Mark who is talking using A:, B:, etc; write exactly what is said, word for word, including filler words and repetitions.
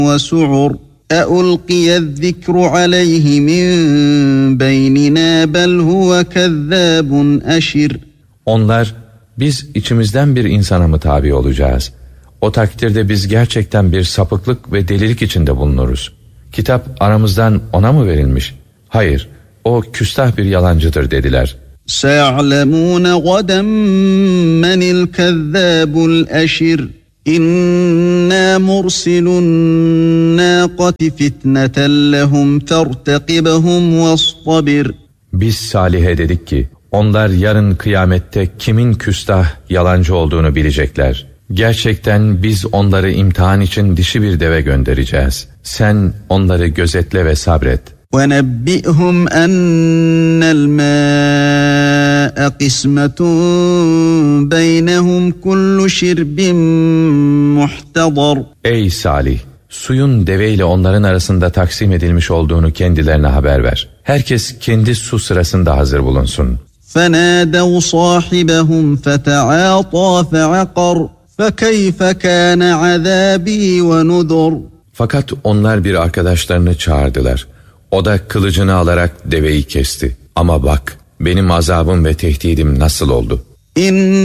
A: وسعر ألقي الذكر عليه من بيننا بل هو كذاب أشر.
B: Onlar, biz içimizden bir insana mı tabi olacağız? O takdirde biz gerçekten bir sapıklık ve delilik içinde bulunuruz. Kitap aramızdan ona mı verilmiş? Hayır, o küstah bir yalancıdır dediler.
A: سَيَعْلَمُونَ غَدًا مَنِ الْكَذَّابُ الْأَشِرُ İnna mursilun nâqati fitneten lehum fertekibhum vastabir.
B: Biz Salih'e dedik ki, onlar yarın kıyamette kimin küstah, yalancı olduğunu bilecekler. Gerçekten biz onları imtihan için dişi bir deve göndereceğiz. Sen onları gözetle ve sabret.
A: وَنَبِّئْهُمْ أَنَّ الْمَاءَ قِسْمَةٌ بَيْنَهُمْ كُلُّ شِرْبٍ مُحْتَضَرٍ.
B: Ey Salih! Suyun deveyle onların arasında taksim edilmiş olduğunu kendilerine haber ver. Herkes kendi su sırasında hazır bulunsun.
A: فَنَادَوْا صَاحِبَهُمْ فَتَعَاطَى فَعَقَرَ فَكَيْفَ كَانَ عَذَابِي وَنُذُرْ.
B: Fakat onlar bir arkadaşlarını çağırdılar. O da kılıcını alarak deveyi kesti. Ama bak, benim azabım ve tehdidim nasıl oldu?
A: İn